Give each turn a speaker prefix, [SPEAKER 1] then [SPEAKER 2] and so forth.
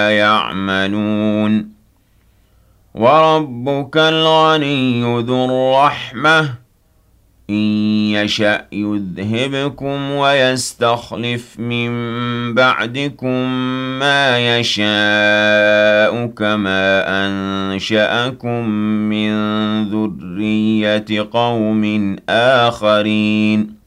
[SPEAKER 1] يعملون وربك الغني ذو الرحمة إن يشأ يذهبكم ويستخلف من بعدكم ما يشاء كما أنشأكم من ذرية قوم آخرين